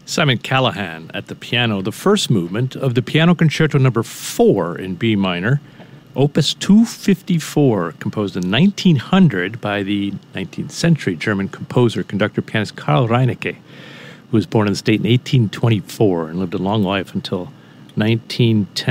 Simon Callahan at the piano, the first movement of the Piano Concerto No. 4 in B minor, Opus 254, composed in 1900 by the 19th century German composer, conductor, pianist Karl Reinecke, who was born in the state in 1824 and lived a long life until 1910.